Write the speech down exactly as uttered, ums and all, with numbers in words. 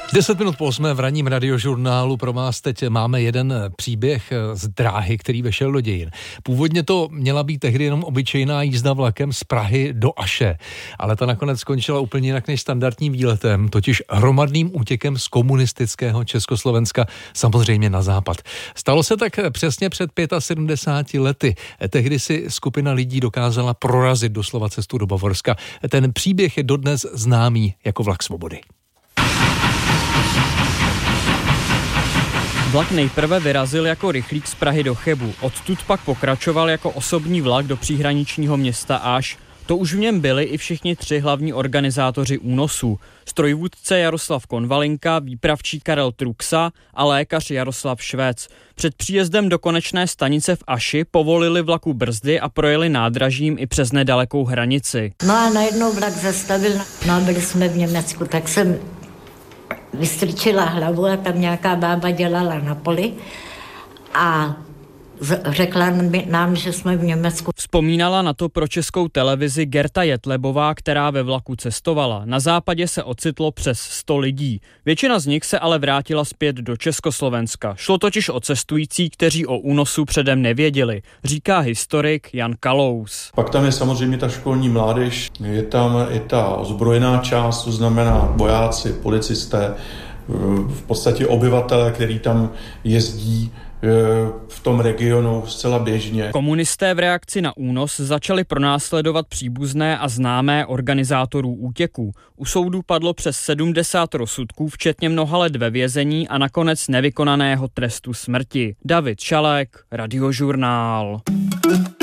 Deset minut po osmé v ranním radiožurnálu pro vás teď máme jeden příběh z dráhy, který vešel do dějin. Původně to měla být tehdy jenom obyčejná jízda vlakem z Prahy do Aše, ale ta nakonec skončila úplně jinak než standardním výletem, totiž hromadným útěkem z komunistického Československa, samozřejmě na západ. Stalo se tak přesně před sedmdesáti pěti lety. Tehdy si skupina lidí dokázala prorazit doslova cestu do Bavorska. Ten příběh je dodnes známý jako vlak svobody. Vlak nejprve vyrazil jako rychlík z Prahy do Chebu, odtud pak pokračoval jako osobní vlak do příhraničního města Aš. To už v něm byli i všichni tři hlavní organizátoři únosů. Strojvůdce Jaroslav Konvalinka, výpravčí Karel Truxa a lékař Jaroslav Švec. Před příjezdem do konečné stanice v Aši povolili vlaku brzdy a projeli nádražím i přes nedalekou hranici. No a najednou vlak zastavil, no a byli jsme v Německu, tak jsem vystrčila hlavu a tam nějaká bába dělala na poli a řekla nám, že jsme v Německu. Vzpomínala na to pro Českou televizi Gerta Jetlebová, která ve vlaku cestovala. Na západě se ocitlo přes sto lidí. Většina z nich se ale vrátila zpět do Československa. Šlo totiž o cestující, kteří o únosu předem nevěděli, říká historik Jan Kalous. Pak tam je samozřejmě ta školní mládež, je tam i ta ozbrojená část, to znamená vojáci, policisté, v podstatě obyvatelé, který tam jezdí v tom regionu zcela běžně. Komunisté v reakci na únos začali pronásledovat příbuzné a známé organizátorů útěků. U soudu padlo přes sedmdesát rozsudků, včetně mnoha let ve vězení a nakonec nevykonaného trestu smrti. David Šalek, Radiožurnál.